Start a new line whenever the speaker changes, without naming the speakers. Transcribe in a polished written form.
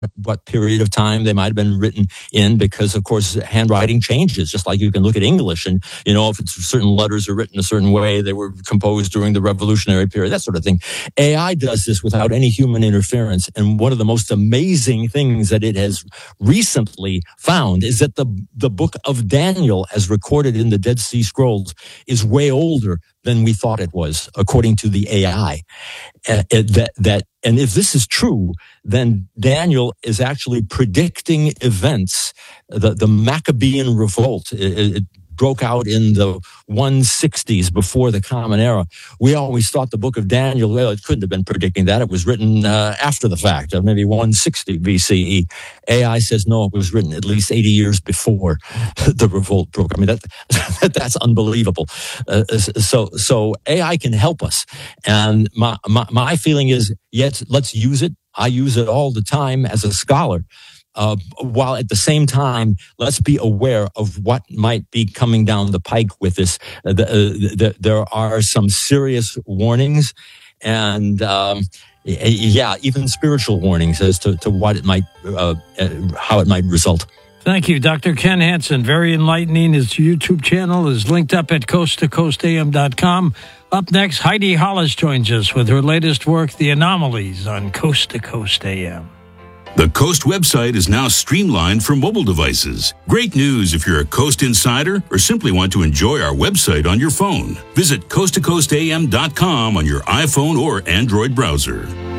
what period of time they might have been written in, because of course handwriting changes, just like you can look at English and, if certain letters are written a certain way, they were composed during the Revolutionary period, that sort of thing. AI does this without any human interference. And one of the most amazing things that it has recently found is that the book of Daniel, as recorded in the Dead Sea Scrolls, is way older than we thought it was, according to the AI. And if this is true, then Daniel is actually predicting events. The Maccabean revolt, it broke out in the 160s before the Common Era. We always thought the book of Daniel, well, it couldn't have been predicting that. It was written after the fact, maybe 160 BCE. AI says, no, it was written at least 80 years before the revolt broke. I mean, that's unbelievable. So AI can help us. And my feeling is, yes, let's use it. I use it all the time as a scholar. While at the same time, let's be aware of what might be coming down the pike with this. There are some serious warnings, and even spiritual warnings as to what it might, how it might result.
Thank you, Dr. Ken Hansen. Very enlightening. His YouTube channel is linked up at coasttocoastam.com. Up next, Heidi Hollis joins us with her latest work, The Anomalies, on Coast to Coast AM.
The Coast website is now streamlined for mobile devices. Great news if you're a Coast insider or simply want to enjoy our website on your phone. Visit coasttocoastam.com on your iPhone or Android browser.